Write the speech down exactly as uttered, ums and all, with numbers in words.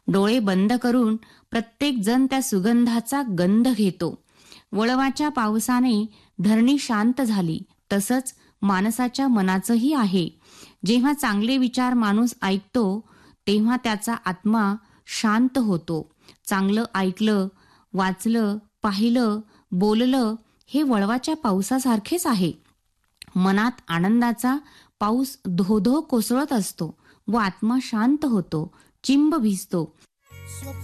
डोळे बंद करून प्रत्येक जण त्या सुगंधाचा गंध घेतो. वळवाच्या पावसाने धरणी शांत झाली. तसंच माणसाच्या मनाचंही आहे. जेव्हा चांगले विचार माणूस ऐकतो तेव्हा त्याचा आत्मा शांत होतो. चांगलं ऐकलं, वाचलं, पाहिलं, बोललं हे वळवाच्या पावसासारखेच आहे. मनात आनंदाचा पाऊस धो धो कोसळत असतो व आत्मा शांत होतो, चिंब भिजतो.